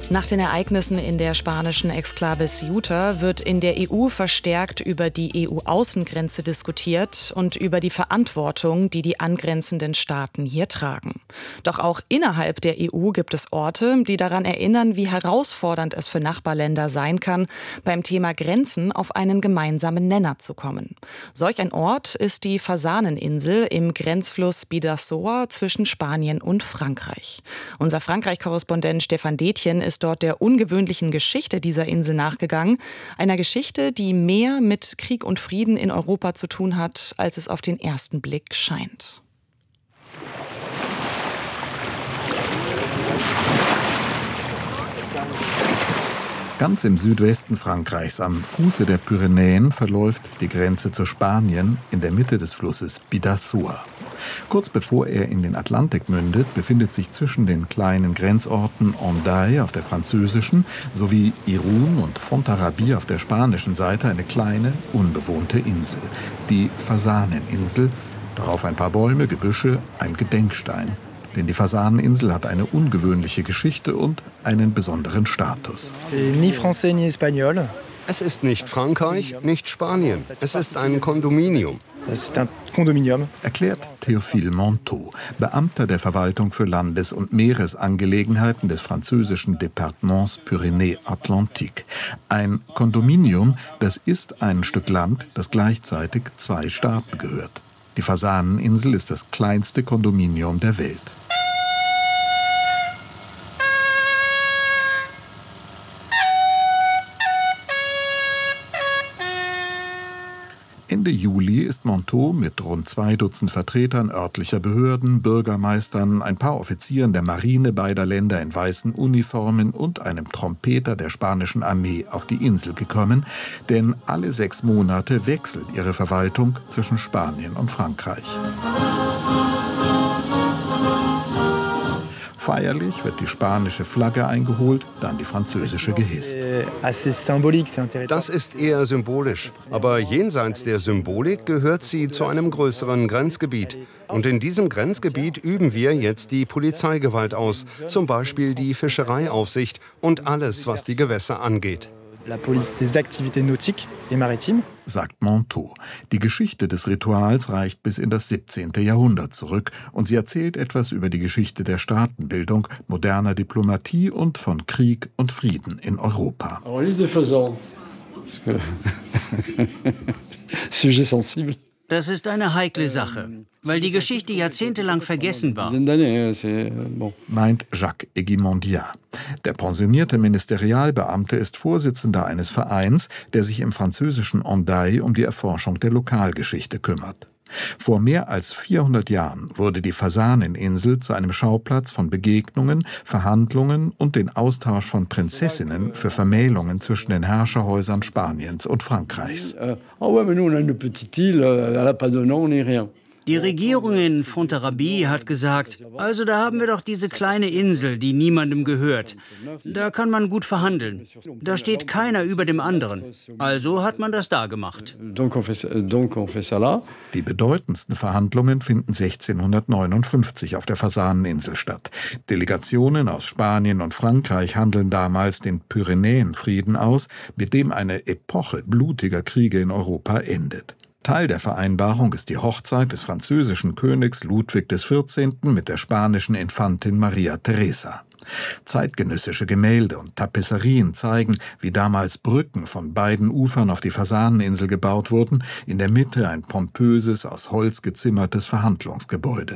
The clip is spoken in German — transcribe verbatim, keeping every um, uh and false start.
Nach den Ereignissen in der spanischen Exklave Ceuta wird in der E U verstärkt über die E U-Außengrenze diskutiert und über die Verantwortung, die die angrenzenden Staaten hier tragen. Doch auch innerhalb der E U gibt es Orte, die daran erinnern, wie herausfordernd es für Nachbarländer sein kann, beim Thema Grenzen auf einen gemeinsamen Nenner zu kommen. Solch ein Ort ist die Fasaneninsel im Grenzfluss Bidasoa zwischen Spanien und Frankreich. Unser Frankreich-Korrespondent Stefan Detjen ist dort der ungewöhnlichen Geschichte dieser Insel nachgegangen. Einer Geschichte, die mehr mit Krieg und Frieden in Europa zu tun hat, als es auf den ersten Blick scheint. Ganz im Südwesten Frankreichs, am Fuße der Pyrenäen, verläuft die Grenze zu Spanien in der Mitte des Flusses Bidasoa. Kurz bevor er in den Atlantik mündet, befindet sich zwischen den kleinen Grenzorten Hendaye auf der französischen sowie Irún und Fontarrabí auf der spanischen Seite eine kleine, unbewohnte Insel, die Fasaneninsel. Darauf ein paar Bäume, Gebüsche, ein Gedenkstein. Denn die Fasaneninsel hat eine ungewöhnliche Geschichte und einen besonderen Status. Es ist nicht Frankreich, nicht Spanien. Es ist ein Kondominium. Erklärt Théophile Montaut, Beamter der Verwaltung für Landes- und Meeresangelegenheiten des französischen Departements Pyrénées-Atlantique. Ein Kondominium, das ist ein Stück Land, das gleichzeitig zwei Staaten gehört. Die Fasaneninsel ist das kleinste Kondominium der Welt. Ende Juli ist Montaut mit rund zwei Dutzend Vertretern örtlicher Behörden, Bürgermeistern, ein paar Offizieren der Marine beider Länder in weißen Uniformen und einem Trompeter der spanischen Armee auf die Insel gekommen, denn alle sechs Monate wechselt ihre Verwaltung zwischen Spanien und Frankreich. Feierlich wird die spanische Flagge eingeholt, dann die französische gehisst. Das ist eher symbolisch. Aber jenseits der Symbolik gehört sie zu einem größeren Grenzgebiet. Und in diesem Grenzgebiet üben wir jetzt die Polizeigewalt aus, zum Beispiel die Fischereiaufsicht und alles, was die Gewässer angeht. La police des activités nautiques et maritimes, sagt Montaut. Die Geschichte des Rituals reicht bis in das siebzehnte. Jahrhundert zurück und sie erzählt etwas über die Geschichte der Staatenbildung, moderner Diplomatie und von Krieg und Frieden in Europa. Sujet sensible. Das ist eine heikle Sache, weil die Geschichte jahrzehntelang vergessen war, meint Jacques Eguimondiat. Der pensionierte Ministerialbeamte ist Vorsitzender eines Vereins, der sich im französischen Hendaye um die Erforschung der Lokalgeschichte kümmert. Vor mehr als vierhundert Jahren wurde die Fasaneninsel zu einem Schauplatz von Begegnungen, Verhandlungen und den Austausch von Prinzessinnen für Vermählungen zwischen den Herrscherhäusern Spaniens und Frankreichs. Die Regierung in Fontarrabí hat gesagt, also da haben wir doch diese kleine Insel, die niemandem gehört. Da kann man gut verhandeln. Da steht keiner über dem anderen. Also hat man das da gemacht. Die bedeutendsten Verhandlungen finden sechzehnhundertneunundfünfzig auf der Fasaneninsel statt. Delegationen aus Spanien und Frankreich handeln damals den Pyrenäenfrieden aus, mit dem eine Epoche blutiger Kriege in Europa endet. Teil der Vereinbarung ist die Hochzeit des französischen Königs Ludwig des vierzehnten. Mit der spanischen Infantin Maria Teresa. Zeitgenössische Gemälde und Tapisserien zeigen, wie damals Brücken von beiden Ufern auf die Fasaneninsel gebaut wurden, in der Mitte ein pompöses, aus Holz gezimmertes Verhandlungsgebäude.